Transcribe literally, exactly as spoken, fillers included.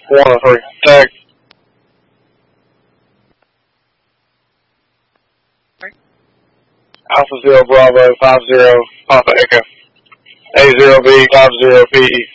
One or three. Tag. Alpha Zero Bravo five zero Papa Echo. A zero B five zero P E.